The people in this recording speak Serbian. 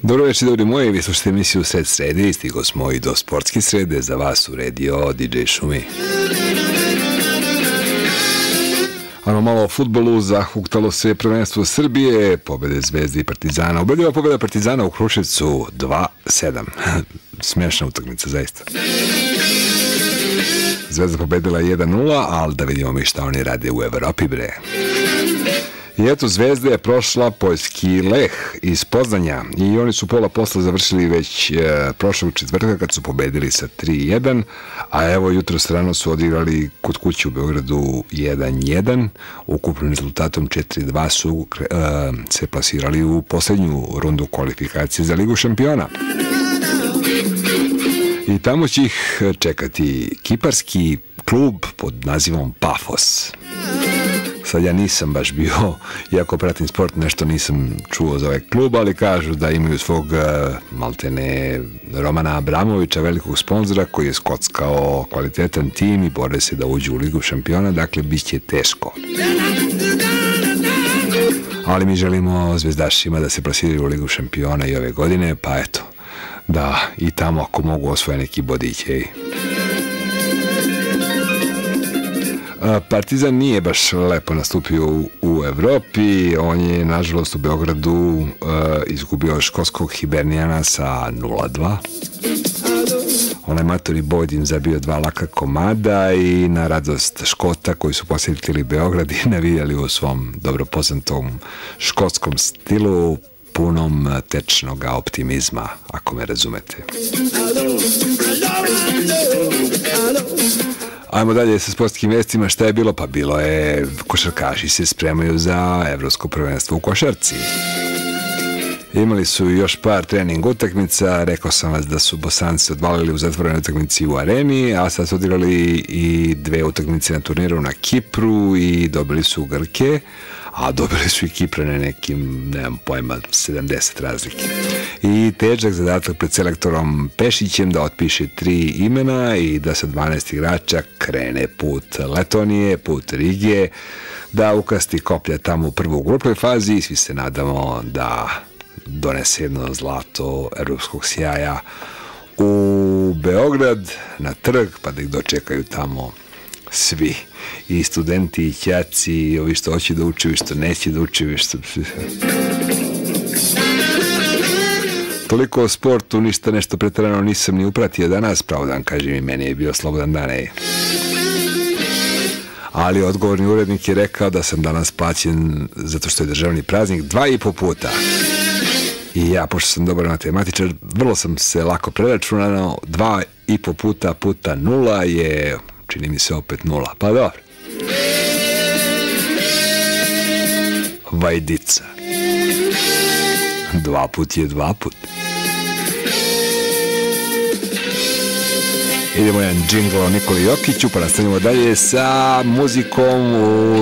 Dobro večer, dobri moji, vi slušate emisiju Sred srede i stigo smo i do sportske srede, za vas uredio DJ Šumi. Ano malo o fudbalu, zahuktalo se prvenstvo Srbije, pobede Zvezde i Partizana. Ubedljiva pobeda Partizana u Kruševcu 2-7. Smiješna utakmica, zaista. Zvezda pobedila 1-0, ali da vidimo mi šta oni rade u Evropi, bre. I eto, Zvezda je prošla poljski Leh iz Poznanja i oni su pola posla završili već prošlog četvrtka kad su pobedili sa 3-1, a evo jutro strano su odigrali kod kuće u Beogradu 1-1, ukupnim rezultatom 4-2 su se plasirali u posljednju rundu kvalifikacije za Ligu šampiona. I tamo će ih čekati kiparski klub pod nazivom Pafos. Sad ja nisam baš bio, iako pratim sport, nešto nisam čuo za ovaj klub, ali kažu da imaju svog maltene Romana Abramovića, velikog sponzora, koji je skockao kvalitetan tim i bore se da uđu u Ligu šampiona, dakle bit će teško. Ali mi želimo zvezdašima da se plasiraju u Ligu šampiona i ove godine, pa eto, da i tamo ako mogu osvoje neki bodić, ej. Partizan nije baš lepo nastupio u Evropi, on je nažalost u Beogradu izgubio škotskog Hibernijana sa 0-2. Onaj matori Boyd im zabio 2 laka komada i na radost Škota koji su posjetili Beograd i navijali u svom dobro poznatom škotskom stilu, punom tečnog optimizma, ako me razumete. Ajmo dalje sa sportskim vestima. Šta je bilo? Pa bilo je, košarkaši se spremaju za evropsko prvenstvo u košarci. Imali su još par trening utakmica, rekao sam vas da su Bosanci odvalili u zatvorenoj utakmici u Areni, a sad su odigrali i 2 utakmice na turniru na Kipru i dobili su Grke, a dobili su i Kiprane nekim, nemam pojma, 70 razlike. I težak zadatak pred selektorom Pešićem da otpiše 3 imena i da sa 12 igrača krene put Letonije, put Rige, da ukasti koplja tamo u prvoj grupnoj fazi i svi se nadamo da donese jedno zlato evropskog sjaja u Beograd na trg, pa da ih dočekaju tamo svi, i studenti i ćaci, i ovi što hoće da uče, i što neće da uče, i što... Toliko o sportu, ništa nešto preterano nisam ni upratio danas, pravo da vam kažem, i meni je bio slobodan dan, ali odgovorni urednik je rekao da sam danas plaćen zato što je državni praznik 2,5 puta. I ja, pošto sam dobar matematičar, vrlo sam se lako preračunao, 2,5 puta puta 0 je, čini mi se, opet 0. Pa dobro. Vajdica. 2 put je 2 put. Idemo jedan džingl o Nikoli Jokiću, pa nastavljamo dalje sa muzikom u